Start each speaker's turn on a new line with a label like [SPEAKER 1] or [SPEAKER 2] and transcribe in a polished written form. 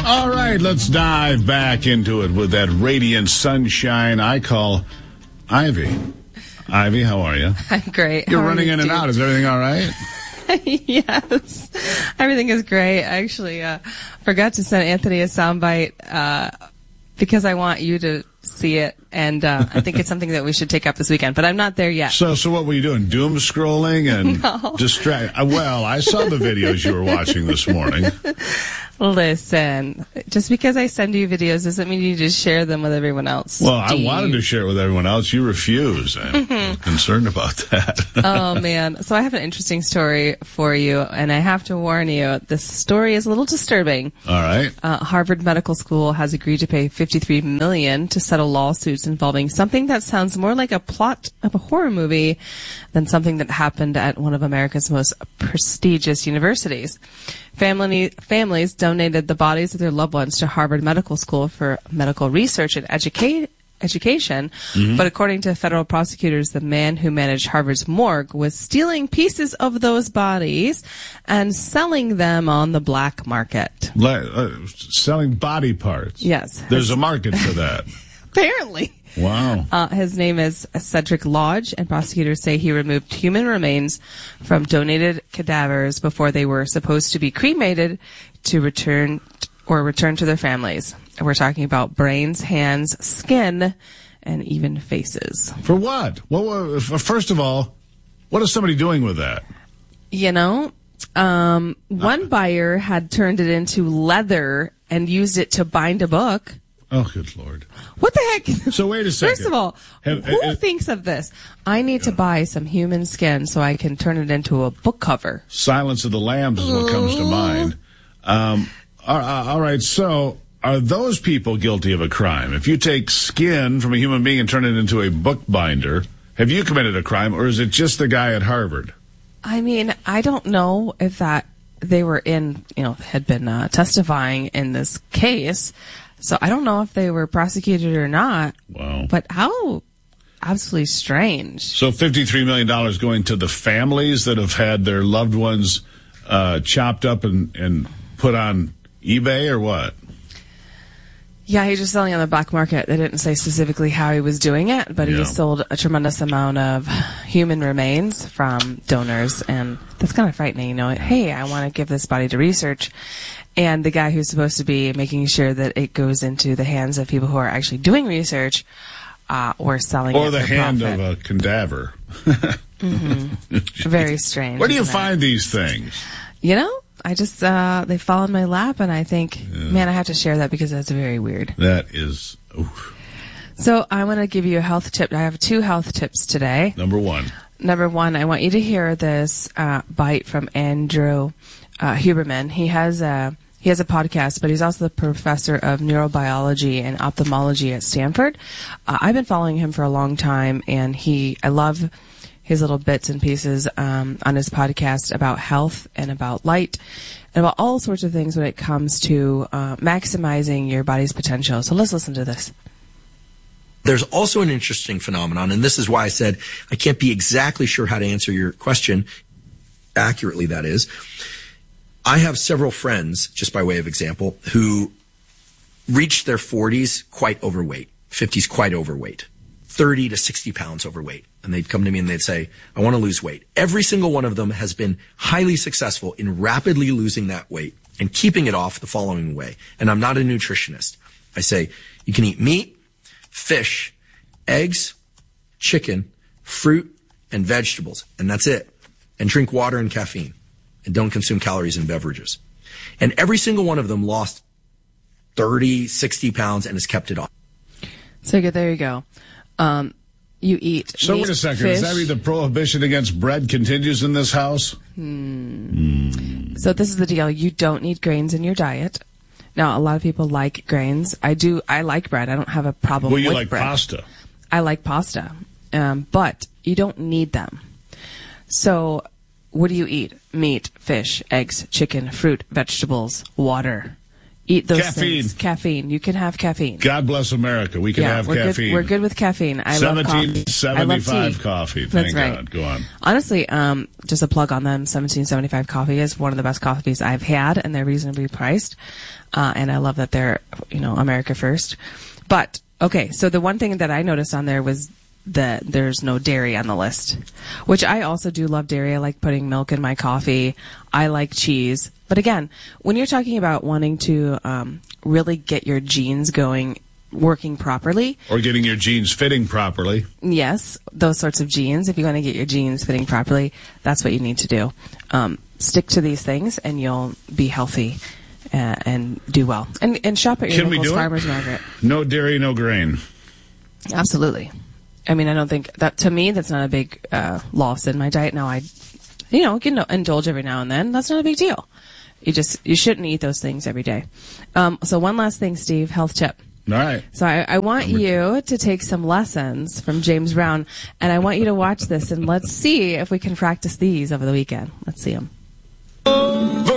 [SPEAKER 1] All right, let's dive back into it with that radiant sunshine I call Ivy. Ivy, how are you?
[SPEAKER 2] I'm great.
[SPEAKER 1] You're running in and out. Is everything all right?
[SPEAKER 2] Yes. Everything is great. I actually forgot to send Anthony a soundbite because I want you to see it, and I think it's something that we should take up this weekend, but I'm not there yet.
[SPEAKER 1] So what were you doing? Doom scrolling and distract? Well, I saw the videos you were watching this morning.
[SPEAKER 2] Listen, just because I send you videos doesn't mean you just share them with everyone else.
[SPEAKER 1] Well, I wanted to share it with everyone else. You refuse. I'm concerned about that.
[SPEAKER 2] Oh, man. So I have an interesting story for you, and I have to warn you, this story is a little disturbing.
[SPEAKER 1] All right.
[SPEAKER 2] Harvard Medical School has agreed to pay $53 million to settle lawsuits involving something that sounds more like a plot of a horror movie than something that happened at one of America's most prestigious universities. Families donated the bodies of their loved ones to Harvard Medical School for medical research and education, but according to federal prosecutors, the man who managed Harvard's morgue was stealing pieces of those bodies and selling them on the black market.
[SPEAKER 1] Selling body parts?
[SPEAKER 2] Yes.
[SPEAKER 1] There's a market for that.
[SPEAKER 2] Apparently.
[SPEAKER 1] Wow.
[SPEAKER 2] His name is Cedric Lodge, and prosecutors say he removed human remains from donated cadavers before they were supposed to be cremated to return to their families. We're talking about brains, hands, skin, and even faces.
[SPEAKER 1] For what? Well, first of all, what is somebody doing with that?
[SPEAKER 2] You know, one buyer had turned it into leather and used it to bind a book.
[SPEAKER 1] Oh, good Lord.
[SPEAKER 2] What the heck?
[SPEAKER 1] So wait a second.
[SPEAKER 2] First of all, who thinks of this? I need to buy some human skin so I can turn it into a book cover.
[SPEAKER 1] Silence of the Lambs is what comes to mind. All right, so are those people guilty of a crime? If you take skin from a human being and turn it into a book binder, have you committed a crime, or is it just the guy at Harvard?
[SPEAKER 2] I mean, I don't know if that they were had been testifying in this case. So I don't know if they were prosecuted or not.
[SPEAKER 1] Wow.
[SPEAKER 2] But how absolutely strange.
[SPEAKER 1] So $53 million going to the families that have had their loved ones chopped up and put on eBay, or what?
[SPEAKER 2] Yeah, he's just selling on the black market. They didn't say specifically how he was doing it, but he sold a tremendous amount of human remains from donors, and that's kind of frightening, you know. Hey, I want to give this body to research. And the guy who's supposed to be making sure that it goes into the hands of people who are actually doing research or selling it for profit.
[SPEAKER 1] Or the hand of a cadaver.
[SPEAKER 2] Very strange.
[SPEAKER 1] Where do you find these things?
[SPEAKER 2] You know, I just, they fall in my lap, and I think, man, I have to share that because that's very weird.
[SPEAKER 1] That is, oof.
[SPEAKER 2] So I want to give you a health tip. I have 2 health tips today.
[SPEAKER 1] Number one, I want
[SPEAKER 2] you to hear this bite from Andrew Huberman. He has a podcast, but he's also the professor of neurobiology and ophthalmology at Stanford. I've been following him for a long time, and I love his little bits and pieces on his podcast about health and about light and about all sorts of things when it comes to maximizing your body's potential. So let's listen to this.
[SPEAKER 3] There's also an interesting phenomenon, and this is why I said I can't be exactly sure how to answer your question accurately, that is. I have several friends, just by way of example, who reached their 40s quite overweight, 50s quite overweight, 30 to 60 pounds overweight. And they'd come to me and they'd say, I want to lose weight. Every single one of them has been highly successful in rapidly losing that weight and keeping it off the following way. And I'm not a nutritionist. I say, you can eat meat, fish, eggs, chicken, fruit, and vegetables. And that's it. And drink water and caffeine. And don't consume calories in beverages. And every single one of them lost 30, 60 pounds and has kept it off.
[SPEAKER 2] So there you go. You eat
[SPEAKER 1] So
[SPEAKER 2] meat,
[SPEAKER 1] wait a second.
[SPEAKER 2] fish.
[SPEAKER 1] Does that mean the prohibition against bread continues in this house?
[SPEAKER 2] So this is the deal. You don't need grains in your diet. Now, a lot of people like grains. I like bread. I don't have a problem with bread.
[SPEAKER 1] Well, you like pasta.
[SPEAKER 2] I like pasta. But you don't need them. So what do you eat? Meat, fish, eggs, chicken, fruit, vegetables, water. Eat those
[SPEAKER 1] Caffeine.
[SPEAKER 2] things. Caffeine. You can have caffeine.
[SPEAKER 1] God bless America. We can have caffeine.
[SPEAKER 2] We're good with caffeine. I love coffee.
[SPEAKER 1] 1775 coffee. Thank
[SPEAKER 2] That's right.
[SPEAKER 1] God. Go on.
[SPEAKER 2] Honestly, just a plug on them. 1775 coffee is one of the best coffees I've had, and they're reasonably priced. And I love that they're, America first. But okay, so the one thing that I noticed on there was that there's no dairy on the list, which I also do love dairy. I like putting milk in my coffee. I like cheese. But again, when you're talking about wanting to really get your genes working properly.
[SPEAKER 1] Or getting your genes fitting properly.
[SPEAKER 2] Yes, those sorts of genes. If you want to get your genes fitting properly, that's what you need to do. Stick to these things and you'll be healthy and do well. And shop at your local Farmers Market.
[SPEAKER 1] No dairy, no grain.
[SPEAKER 2] Absolutely. I mean, I don't think that, to me, that's not a big loss in my diet. Now, I can indulge every now and then. That's not a big deal. You shouldn't eat those things every day. So one last thing, Steve, health tip.
[SPEAKER 1] All right.
[SPEAKER 2] So I want you to take some lessons from James Brown, and I want you to watch this, and let's see if we can practice these over the weekend. Let's see them.